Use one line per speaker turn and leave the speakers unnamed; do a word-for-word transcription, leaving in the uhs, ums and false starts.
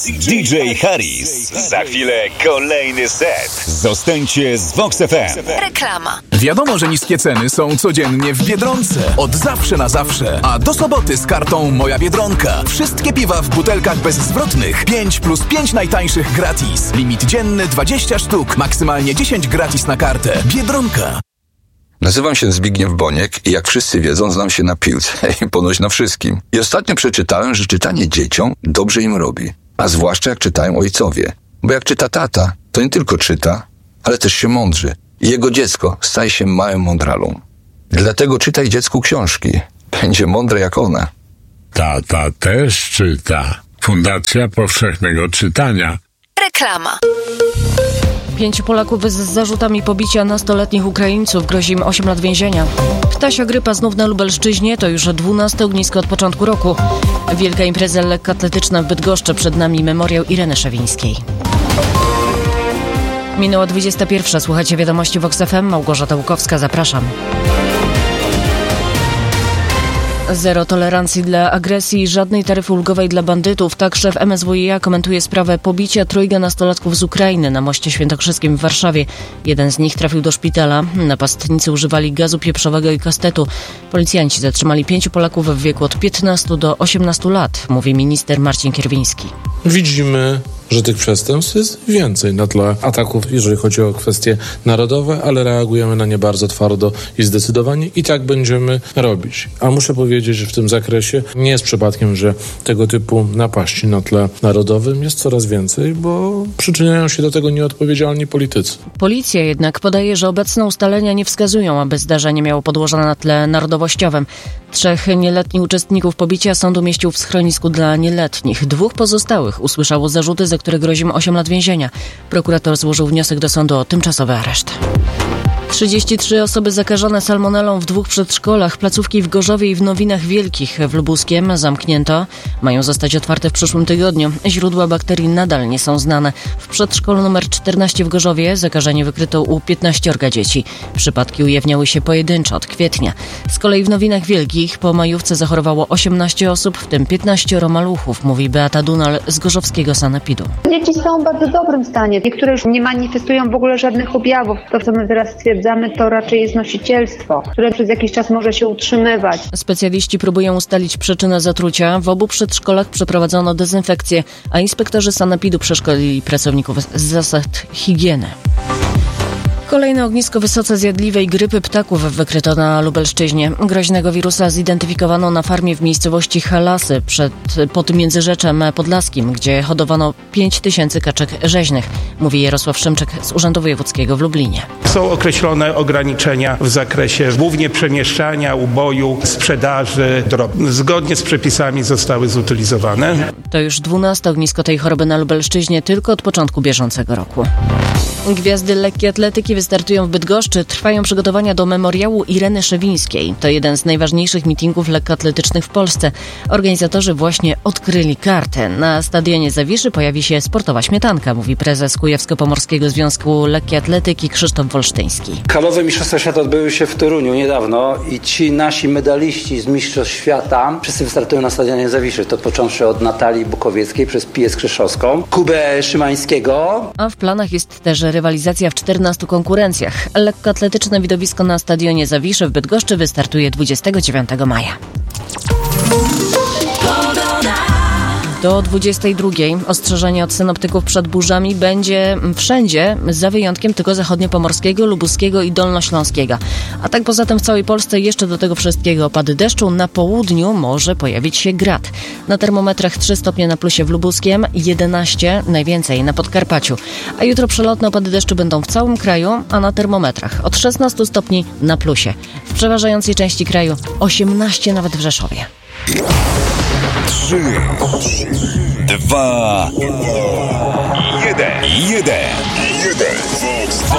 D J Harris. Za chwilę kolejny set. Zostańcie z Vox F M.
Reklama.
Wiadomo, że niskie ceny są codziennie w Biedronce. Od zawsze na zawsze. A do soboty z kartą Moja Biedronka. Wszystkie piwa w butelkach bezzwrotnych. pięć plus pięć najtańszych gratis. Limit dzienny dwadzieścia sztuk. Maksymalnie dziesięć gratis na kartę. Biedronka.
Nazywam się Zbigniew Boniek i jak wszyscy wiedzą, znam się na piłce i ponoć na wszystkim. I ostatnio przeczytałem, że czytanie dzieciom dobrze im robi. A zwłaszcza jak czytają ojcowie. Bo jak czyta tata, to nie tylko czyta, ale też się mądrzy. I jego dziecko staje się małym mądralą. Dlatego czytaj dziecku książki. Będzie mądre jak ona.
Tata też czyta. Fundacja Powszechnego Czytania.
Reklama.
Pięciu Polaków z zarzutami pobicia nastoletnich Ukraińców, grozi im osiem lat więzienia. Ptasia grypa znów na Lubelszczyźnie, to już dwunaste ognisko od początku roku. Wielka impreza lekkoatletyczna w Bydgoszczy, przed nami memoriał Ireny Szewińskiej. Minęła dwudziesta pierwsza, słuchacie wiadomości Vox F M, Małgorzata Łukowska, zapraszam. Zero tolerancji dla agresji i żadnej taryfy ulgowej dla bandytów. Tak szef M S W i A komentuje sprawę pobicia trójga nastolatków z Ukrainy na moście świętokrzyskim w Warszawie. Jeden z nich trafił do szpitala. Napastnicy używali gazu pieprzowego i kastetu. Policjanci zatrzymali pięciu Polaków w wieku od piętnastu do osiemnastu lat, mówi minister Marcin Kierwiński.
Widzimy, że tych przestępstw jest więcej na tle ataków, jeżeli chodzi o kwestie narodowe, ale reagujemy na nie bardzo twardo i zdecydowanie i tak będziemy robić. A muszę powiedzieć, że w tym zakresie nie jest przypadkiem, że tego typu napaści na tle narodowym jest coraz więcej, bo przyczyniają się do tego nieodpowiedzialni politycy.
Policja jednak podaje, że obecne ustalenia nie wskazują, aby zdarzenie miało podłoże na tle narodowościowym. Trzech nieletnich uczestników pobicia sąd umieścił w schronisku dla nieletnich. Dwóch pozostałych usłyszało zarzuty, za które grozi im osiem lat więzienia. Prokurator złożył wniosek do sądu o tymczasowy areszt. trzydzieści trzy osoby zakażone salmonellą w dwóch przedszkolach. Placówki w Gorzowie i w Nowinach Wielkich w Lubuskiem zamknięto. Mają zostać otwarte w przyszłym tygodniu. Źródła bakterii nadal nie są znane. W przedszkolu numer czternaście w Gorzowie zakażenie wykryto u piętnaściorga dzieci. Przypadki ujawniały się pojedynczo od kwietnia. Z kolei w Nowinach Wielkich po majówce zachorowało osiemnaście osób, w tym piętnaścioro maluchów, mówi Beata Dunal z gorzowskiego sanepidu.
Dzieci są w bardzo dobrym stanie. Niektóre już nie manifestują w ogóle żadnych objawów. To, co my teraz stwierdzamy, to raczej jest nosicielstwo, które przez jakiś czas może się utrzymywać.
Specjaliści próbują ustalić przyczynę zatrucia. W obu przedszkolach przeprowadzono dezynfekcję, a inspektorzy sanepidu przeszkolili pracowników z zasad higieny. Kolejne ognisko wysoce zjadliwej grypy ptaków wykryto na Lubelszczyźnie. Groźnego wirusa zidentyfikowano na farmie w miejscowości Halasy przed, pod Międzyrzeczem Podlaskim, gdzie hodowano pięć tysięcy kaczek rzeźnych, mówi Jarosław Szymczyk z Urzędu Wojewódzkiego w Lublinie.
Są określone ograniczenia w zakresie głównie przemieszczania, uboju, sprzedaży drobnych. Zgodnie z przepisami zostały zutylizowane.
To już dwunaste ognisko tej choroby na Lubelszczyźnie tylko od początku bieżącego roku. Gwiazdy lekkiej atletyki wystartują w Bydgoszczy. Trwają przygotowania do memoriału Ireny Szewińskiej. To jeden z najważniejszych mitingów lekkoatletycznych w Polsce. Organizatorzy właśnie odkryli kartę. Na stadionie Zawiszy pojawi się sportowa śmietanka, mówi prezes Kujawsko-Pomorskiego Związku Lekkiej Atletyki Krzysztof Wolsztyński.
Halowe Mistrzostwa Świata odbyły się w Toruniu niedawno i ci nasi medaliści z Mistrzostw Świata wszyscy wystartują na stadionie Zawiszy. To począwszy od Natalii Bukowieckiej przez Piję Skrzyszowską, Kubę Szymańskiego.
A w planach jest też rywalizacja w czternastu konkurencjach. Lekkoatletyczne widowisko na stadionie Zawiszy w Bydgoszczy wystartuje dwudziestego dziewiątego maja. Do dwudziestej drugiej ostrzeżenie od synoptyków przed burzami będzie wszędzie, za wyjątkiem tylko zachodniopomorskiego, lubuskiego i dolnośląskiego. A tak poza tym w całej Polsce jeszcze do tego wszystkiego opady deszczu. Na południu może pojawić się grad. Na termometrach trzy stopnie na plusie w Lubuskiem, jedenaście najwięcej na Podkarpaciu. A jutro przelotne opady deszczu będą w całym kraju, a na termometrach od szesnastu stopni na plusie. W przeważającej części kraju osiemnaście nawet w Rzeszowie.
Trzy, dwa, jeden, jeden, jeden.